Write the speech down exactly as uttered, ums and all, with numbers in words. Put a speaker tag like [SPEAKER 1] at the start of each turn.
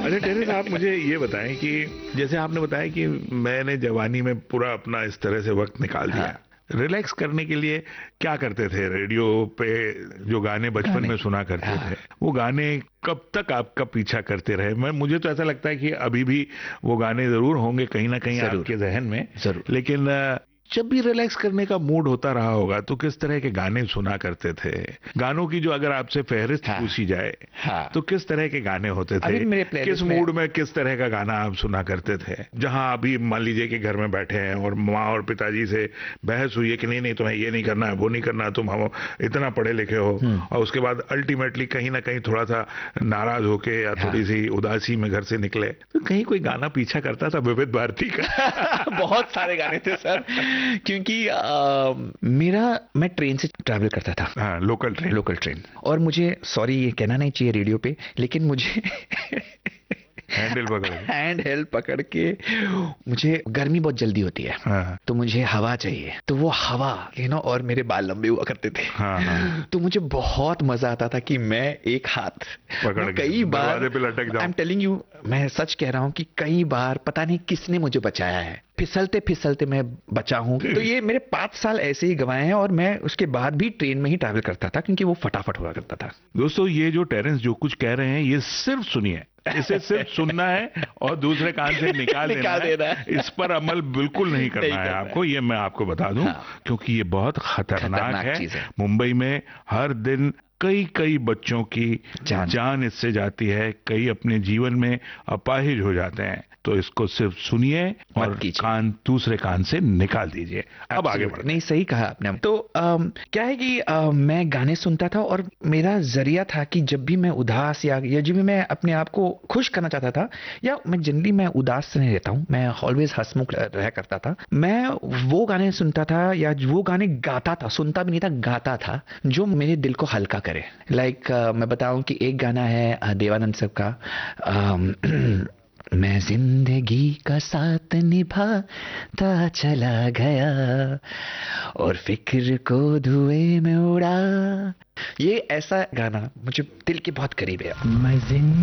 [SPEAKER 1] अच्छा टेरेस, आप मुझे ये बताएं कि जैसे आपने बताया कि मैंने जवानी में पूरा अपना इस तरह से वक्त निकाल दिया,
[SPEAKER 2] हाँ।
[SPEAKER 1] रिलैक्स करने के लिए क्या करते थे? रेडियो पे जो गाने बचपन
[SPEAKER 2] गाने
[SPEAKER 1] में सुना करते
[SPEAKER 2] हाँ।
[SPEAKER 1] थे, वो गाने कब तक आपका पीछा करते रहे? मैं मुझे तो ऐसा लगता है कि अभी भी वो गाने जरूर होंगे कहीं ना कहीं
[SPEAKER 2] जरूर
[SPEAKER 1] आपके जहन में,
[SPEAKER 2] जरूर।
[SPEAKER 1] लेकिन अ, जब भी रिलैक्स करने का मूड होता रहा होगा तो किस तरह के गाने सुना करते थे? गानों की जो अगर आपसे फहरिस्त
[SPEAKER 2] हाँ
[SPEAKER 1] पूछी जाए
[SPEAKER 2] हाँ।
[SPEAKER 1] तो किस तरह के गाने होते थे?
[SPEAKER 2] अभी मेरे
[SPEAKER 1] किस
[SPEAKER 2] प्लेलिस्ट में
[SPEAKER 1] मूड में किस तरह का गाना आप सुना करते थे? जहां अभी मान लीजिए कि घर में बैठे हैं और माँ और पिताजी से बहस हुई है कि नहीं नहीं तुम्हें ये नहीं करना है, वो नहीं करना है, तुम हम इतना पढ़े लिखे हो,
[SPEAKER 2] हम्म,
[SPEAKER 1] और उसके बाद अल्टीमेटली कहीं ना कहीं थोड़ा सा नाराज होके या थोड़ी
[SPEAKER 2] हाँ।
[SPEAKER 1] सी उदासी में घर से निकले, तो कहीं कोई गाना पीछा करता था विविध भारती का?
[SPEAKER 2] बहुत सारे गाने थे सर, क्योंकि अ, मेरा मैं ट्रेन से ट्रैवल करता था,
[SPEAKER 1] हाँ, लोकल ट्रेन।
[SPEAKER 2] Local train. और मुझे, सॉरी ये कहना नहीं चाहिए रेडियो पे, लेकिन मुझे
[SPEAKER 1] हैंडल पकड़ के।
[SPEAKER 2] हैंड हेल्ड पकड़ के, मुझे गर्मी बहुत जल्दी होती है,
[SPEAKER 1] हाँ
[SPEAKER 2] तो मुझे हवा चाहिए, तो वो हवा यू नो और मेरे बाल लंबे हुआ करते थे,
[SPEAKER 1] हाँ हाँ,
[SPEAKER 2] तो मुझे बहुत मजा आता था कि मैं एक हाथ
[SPEAKER 1] पकड़
[SPEAKER 2] मैं
[SPEAKER 1] के
[SPEAKER 2] कई बार,
[SPEAKER 1] दरवाजे पे लटक
[SPEAKER 2] आई
[SPEAKER 1] जाऊं।
[SPEAKER 2] एम टेलिंग यू, मैं सच कह रहा हूँ कि कई बार पता नहीं किसने मुझे बचाया है, फिसलते फिसलते मैं बचा हूँ। तो ये मेरे पांच साल ऐसे ही गवाए हैं, और मैं उसके बाद भी ट्रेन में ही ट्रैवल करता था क्योंकि वो फटाफट हुआ करता था।
[SPEAKER 1] दोस्तों, ये जो टेरेंस जो कुछ कह रहे हैं ये सिर्फ सुनिए, इसे सिर्फ सुनना है और दूसरे कान से निकाल देना
[SPEAKER 2] निकाल
[SPEAKER 1] है।
[SPEAKER 2] देना है।
[SPEAKER 1] इस पर अमल बिल्कुल नहीं करना
[SPEAKER 2] नहीं
[SPEAKER 1] है
[SPEAKER 2] करना
[SPEAKER 1] आपको, ये मैं आपको बता दूं,
[SPEAKER 2] हाँ।
[SPEAKER 1] क्योंकि ये बहुत खतरनाक
[SPEAKER 2] खतरनाक
[SPEAKER 1] है।
[SPEAKER 2] चीज है।
[SPEAKER 1] मुंबई में हर दिन कई कई बच्चों की
[SPEAKER 2] जान।
[SPEAKER 1] जान इससे जाती है, कई अपने जीवन में अपाहिज हो जाते हैं। तो इसको सिर्फ सुनिए और कान दूसरे कान से निकाल दीजिए। अब आगे बढ़ते हैं।
[SPEAKER 2] नहीं, सही कहा आपने। तो अम, क्या है कि अम, मैं गाने सुनता था, और मेरा जरिया था कि जब भी मैं उदास या, या जब भी मैं अपने आप को खुश करना चाहता था, या मैं जनरली मैं उदास नहीं रहता हूँ, मैं ऑलवेज हंसमुख रह करता था, मैं वो गाने सुनता था या वो गाने गाता था, सुनता भी नहीं था, गाता था, जो मेरे दिल को हल्का करे। लाइक like, uh, मैं बताऊं कि एक गाना है uh, देवानंद साहब का, um, मैं जिंदगी का साथ निभाता चला गया और फिक्र को धुएं में उड़ा, ये ऐसा गाना मुझे दिल के बहुत करीब है। मैं